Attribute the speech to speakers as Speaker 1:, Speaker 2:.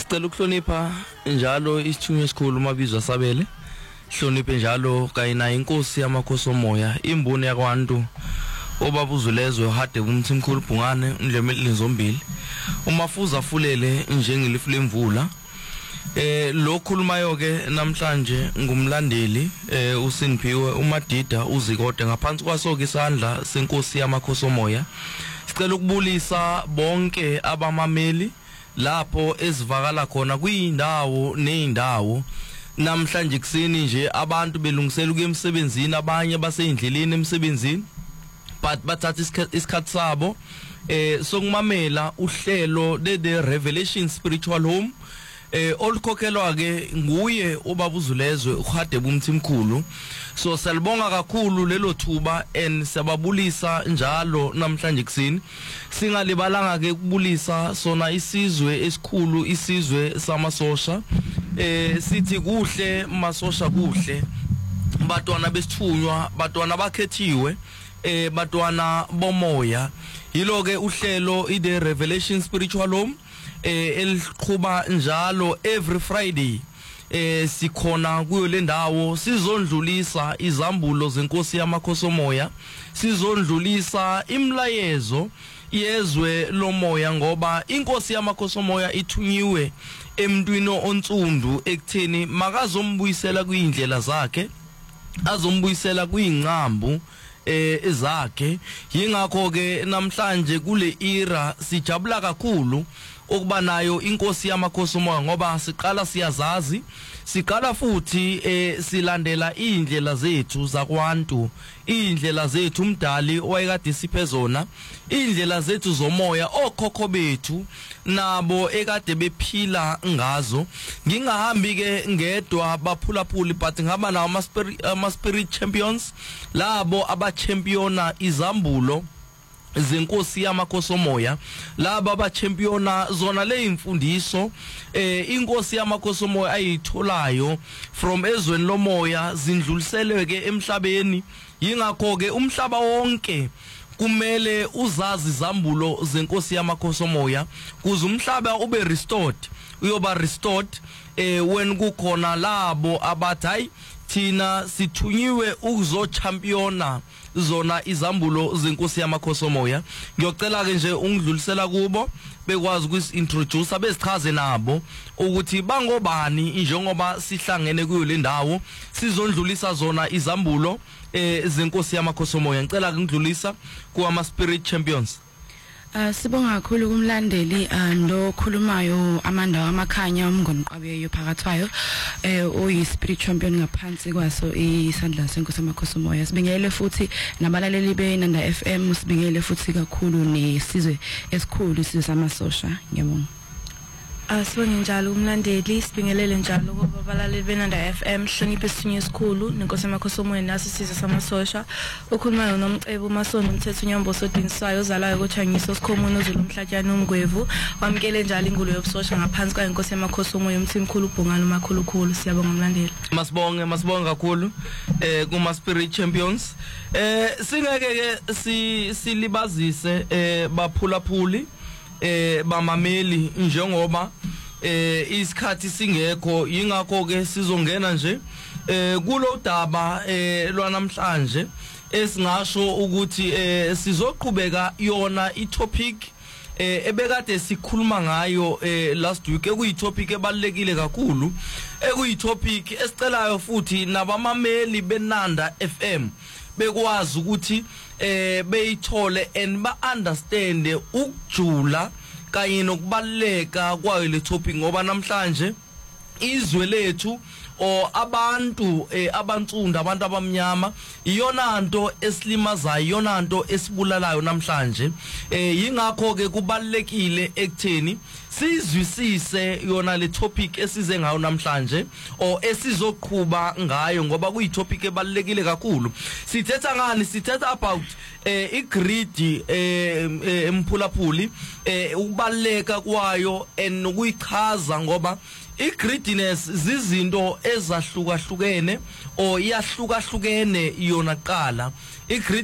Speaker 1: Sicela ukuhlonipha njalo isithunywa esikhulu Mabizwa Sabele. Hloniphe njalo kayina inkosi yamakhosi omoya, imboni yakwantu obaba uZulezwe hade kumthimkhulu Bhungane undlemeli zombili. Umafuza fulele njengelifu lemvula. Lo khulumayo ke namhlanje ngumlandeli uSinphiwe uMadida uzikode ngaphansi kwaso ke isandla senkosi yamakhosi omoya. Sicela ukubulisa bonke abamameli lapho ezivakala khona kuyindawo nezindawo. Namhlanje kuseni nje abantu belungisela ukuya emsebenzini, abanye baseyindleleni emsebenzini but bathatha isikhathi sabo sokumamela uhlelo the Revelation Spiritual Home olukhokhelwa ke nguye obaba uZulezwe uhade kumthimkhulu. So salibonga kakhulu lelo thuba and siyababulisa njalo namhlanje kuseni. Singalibalanga ke ukubulisa sona isizwe esikhulu, isizwe samasosha. Sithi kuhle masosha kuhle, batwana besithunywa, batwana bakhethiwe, batwana bomoya. Yilo ke uhlelo the Revelation Spiritual Home eliqhuba njalo every Friday. Sikhona kuyo le ndawo sizondlulisa izambulo zenkosi yamakhosi omoya, sizondlulisa imlayezo yezwe lomoya, ngoba inkosi yamakhosi omoya ithunyiwe emntwini onsundu ekutheni makazombuyisela kuyindlela zakhe, azombuyisela kuyinqambu zakhe. Yingakho ke namhlanje kule era sijabula kakhulu ukuba nayo inkosi yamakhosi omoya, ngoba siqala siyazazi, siqala futhi silandela indlela zethu zakwantu, indlela zethu umdali owayekade siphe zona, indlela zethu zomoya okhokho bethu nabo ekade bephila ngazo. Ngingahambi ke ngedwa baphulaphuli, but ngaba nawo ama spirit champions, labo abachampiona izambulo zenkosi yamakhosi omoya, laba abachampiona zona le imfundiso inkosi yamakhosi omoya ayitholayo from ezweni lomoya zindluliselwe ke emhlabeni. Yingakho ke umhlaba wonke kumele uzazi izambulo zenkosi yamakhosi omoya kuze umhlaba ube restored, uyoba restored when kukhona labo abathi hayi thina sithunyiwe ukuzochampiona zona izambulo zenkosi yamakhosi omoya. Ngiyocela ke nje ungidlulisela kubo bekwazi ukusintroduce bezichaze nabo ukuthi bangobani njengoba sihlangene kuyo le ndawo sizondlulisa zona izambulo zenkosi yamakhosi omoya. Ngicela ngidlulisa kuama spirit champions.
Speaker 2: Sibonga kakhulu kumlandeli ndo khulumayo Amanda Wamakhanya umngoniqabeyo phakathwayo oyi spirit champion ngaphansi kwaso isandla senkosi yamakhosi omoya. Sibingele futhi nabalaleli beNanda FM, sibingele futhi kakhulu nesizwe esikhulu, isizwe samasosha. Ngiyabonga.
Speaker 3: Sibonge njalo umlandeli, sibingelele njalo kuba balaleli beNanda FM, hloniphe isithunywa esikhulu nenkosi yamakhosi omoya naso isizwe samasosha. Ukhulumayo noMcebo uMasondo umthetho unyambo sodinsayo ozalayo koThangiso Sikhomuno uZulu umhlatyana uMgwevu. Wamkele njalo ingulo yobusosha ngaphansi kwenkosi yamakhosi omoya umthimkhulu uBhungane umakhulukhulu. Siyabonga umlandeli.
Speaker 1: Masibonge kakhulu kuma spirit champions. Singeke ke silibazise baphulaphuli bamameli njengoba isikhathi singekho. Yingakho ke sizongena nje kulo daba lwanamhlanje esingasho ukuthi sizoqhubeka yona itopic ebekade sikhuluma ngayo last week, ekuyitopic ebalekile kakhulu, ekuyitopic esicelayo futhi nabamameli beNanda FM bekwazi ukuthi beyithole and ba understand ukujula kanye nokubaleka kwayo le topic, ngoba namhlanje izwe lethu abantu abansundu, abantu abamnyama, iyona nto esilimazayo, iyona nto esibulalayo namhlanje. Yingakho ke kubalekile ekutheni sizwisise yona le topic esize ngayo namhlanje esizoqhubha ngayo, ngoba kuyitopic ebalekile kakhulu. Sithetha ngani? Sithetha about igreed emphulaphuli, ukubaleka kwayo and ukuyichaza, ngoba igreediness zizinto ezahlukahlukene iyahlukahlukene yona qala.